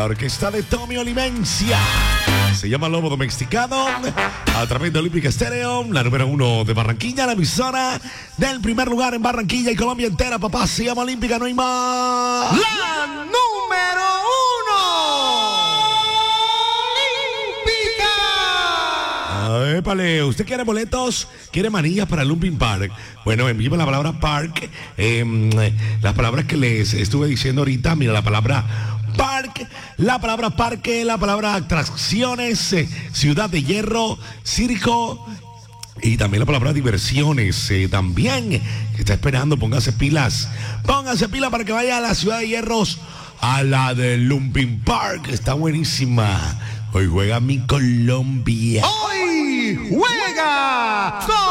La orquesta de Tommy Olivencia se llama Lobo Domesticado a través de Olímpica Stereo, la número 1 de Barranquilla, la emisora del primer lugar en Barranquilla y Colombia entera, papá. Se llama Olímpica, no hay más. La número 1 Olímpica. Épale, ¿usted quiere boletos? ¿Quiere manillas para Lumping Park? Bueno, envíeme la palabra park, las palabras que les estuve diciendo ahorita. Mira, la palabra park, la palabra parque, la palabra atracciones, ciudad de hierro, circo y también la palabra diversiones. También que está esperando, póngase pilas para que vaya a la ciudad de hierros, a la de Lumping Park. Está buenísima. Hoy juega mi Colombia. Hoy juega